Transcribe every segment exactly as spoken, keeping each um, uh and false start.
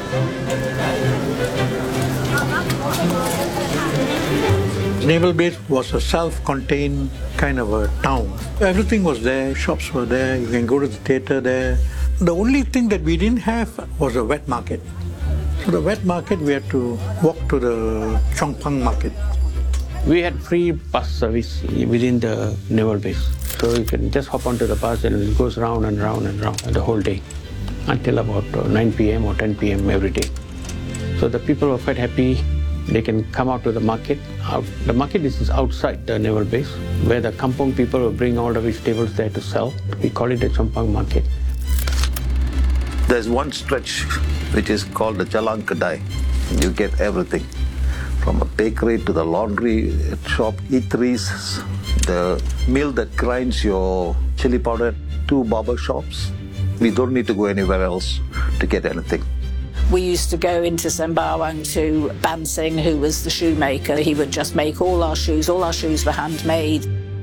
Naval Base was a self-contained kind of a town. Everything was there, shops were there, you can go to the theatre there. The only thing that we didn't have was a wet market. So the wet market, we had to walk to the Chong Pang market. We had free bus service within the Naval Base. So you can just hop onto the bus and it goes round and round and round the whole day until about nine p m or ten p m every day. So the people were quite happy. They can come out to the market. The market is outside the Naval Base, where the kampung people will bring all the vegetables there to sell. We call it the Chong Pang market. There's one stretch which is called the Jalan Kedai. You get everything, from a bakery to the laundry shop, eateries, the mill that grinds your chili powder, two barber shops. We don't need to go anywhere else to get anything. We used to go into Sembawang to Ban Singh, who was the shoemaker. He would just make all our shoes. All our shoes were handmade.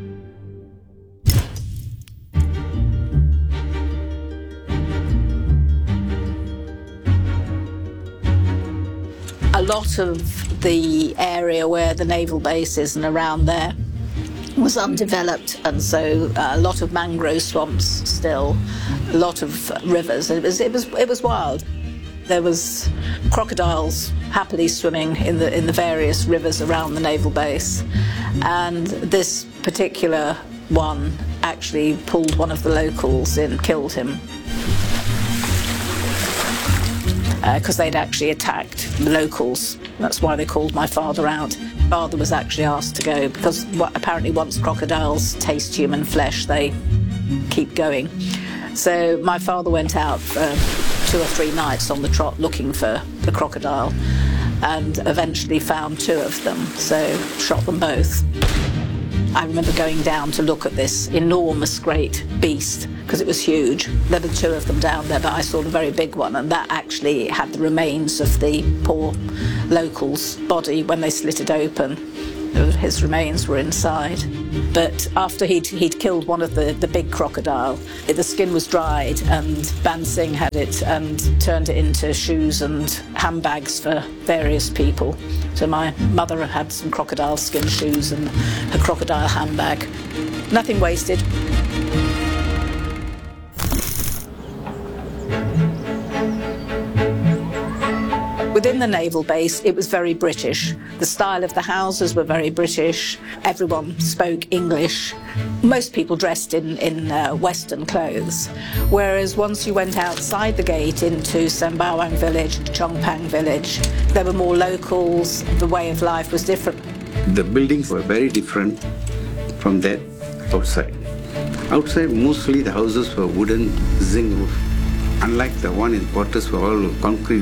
A lot of the area where the naval base is and around there was undeveloped, and so uh, a lot of mangrove swamps still, a lot of rivers. It was, it was, it was wild. There was crocodiles happily swimming in the in the various rivers around the naval base, and this particular one actually pulled one of the locals in, killed him, because uh, they'd actually attacked the locals. That's why they called my father out. Father was actually asked to go because apparently once crocodiles taste human flesh, they keep going. So my father went out for two or three nights on the trot looking for the crocodile and eventually found two of them, so shot them both. I remember going down to look at this enormous great beast because it was huge. There were two of them down there, but I saw the very big one, and that actually had the remains of the poor local's body when they slit it open. His remains were inside. But after he'd, he'd killed one of the, the big crocodile, the skin was dried, and Ban Singh had it and turned it into shoes and handbags for various people. So my mother had some crocodile skin shoes and a crocodile handbag. Nothing wasted. Within the naval base, it was very British. The style of the houses were very British. Everyone spoke English. Most people dressed in, in uh, Western clothes. Whereas once you went outside the gate into Sembawang village, Chong Pang village, there were more locals. The way of life was different. The buildings were very different from that outside. Outside, mostly the houses were wooden zinc roof. Unlike the one in quarters were all concrete.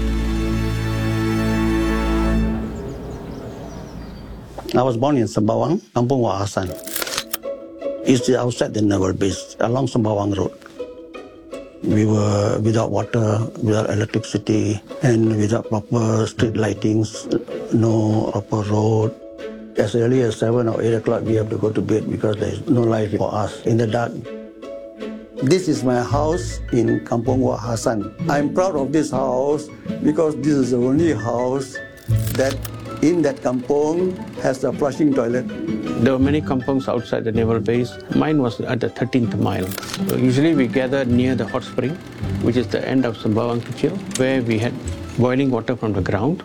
I was born in Sembawang, Kampung Wak Hassan. It's outside the naval base, along Sembawang Road. We were without water, without electricity, and without proper street lightings, no proper road. As early as seven or eight o'clock, we have to go to bed because there is no light for us in the dark. This is my house in Kampung Wak Hassan. I'm proud of this house because this is the only house that in that kampung has a flushing toilet. There were many kampungs outside the naval base. Mine was at the thirteenth mile. So usually we gathered near the hot spring, which is the end of Sembawang Kecil, where we had boiling water from the ground.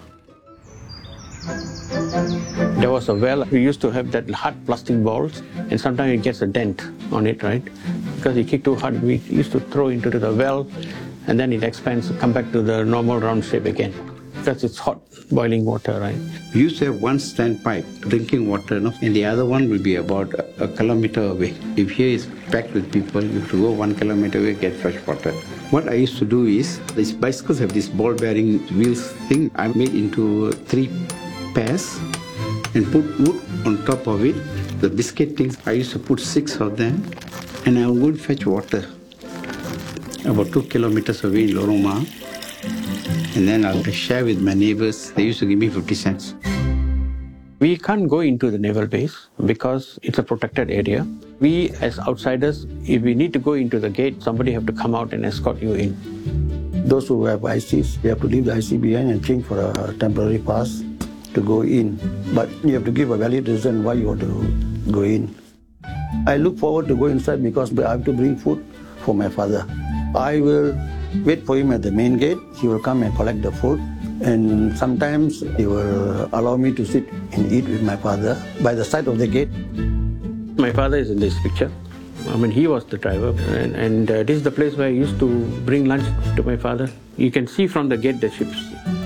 There was a well. We used to have that hard plastic balls, and sometimes it gets a dent on it, right? Because you kick too hard, we used to throw into the well, and then it expands, come back to the normal round shape again. Because it's hot, boiling water, right? We used to have one standpipe, drinking water, no? And the other one will be about a, a kilometer away. If here is packed with people, you have to go one kilometer away, get fresh water. What I used to do is, these bicycles have this ball-bearing wheels thing. I made into three pairs and put wood on top of it. The biscuit things, I used to put six of them, and I would fetch water about two kilometers away in Lorong Ma. And then I'll share with my neighbors. They used to give me fifty cents. We can't go into the naval base because it's a protected area. We, as outsiders, if we need to go into the gate, somebody have to come out and escort you in. Those who have I Cs, they have to leave the I C behind and change for a temporary pass to go in. But you have to give a valid reason why you want to go in. I look forward to go inside because I have to bring food for my father. I will wait for him at the main gate. He will come and collect the food. And sometimes he will allow me to sit and eat with my father by the side of the gate. My father is in this picture. I mean, he was the driver, and, and uh, this is the place where I used to bring lunch to my father. You can see from the gate the ships.